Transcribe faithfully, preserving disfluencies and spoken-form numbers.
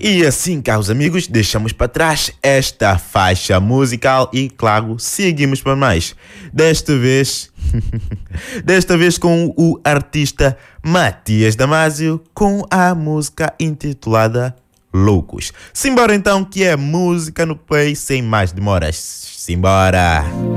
E assim, caros amigos, deixamos para trás esta faixa musical e, claro, seguimos para mais. Desta vez, desta vez com o artista Matias Damasio com a música intitulada Loucos. Simbora então, que é música no play sem mais demoras. Simbora!